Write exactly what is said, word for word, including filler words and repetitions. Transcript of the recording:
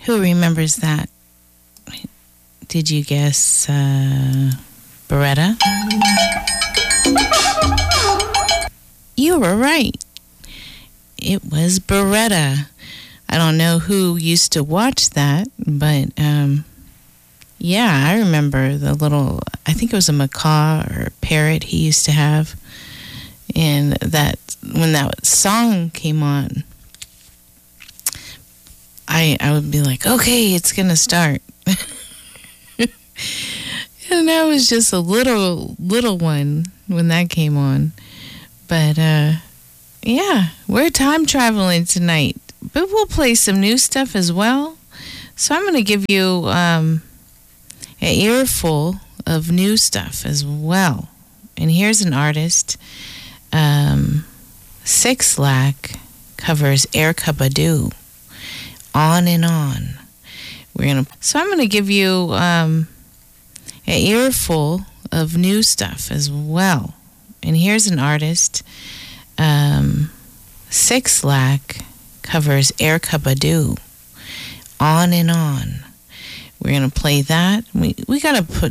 Who remembers that? Did you guess uh, Beretta? You were right. It was Beretta. I don't know who used to watch that, but um, yeah, I remember the little, I think it was a macaw or a parrot he used to have. And that, when that song came on, I I would be like, okay, it's going to start. And I was just a little, little one when that came on. But, uh, yeah, we're time traveling tonight. But we'll play some new stuff as well. So I'm going to give you um, an earful of new stuff as well. And here's an artist. Um, Six Lack covers Erykah Badu. On and On. We're gonna. So I'm going to give you um, an earful of new stuff as well. And here's an artist. Um, Six Lack covers Erykah Badu. On and On. We're gonna play that. We we gotta put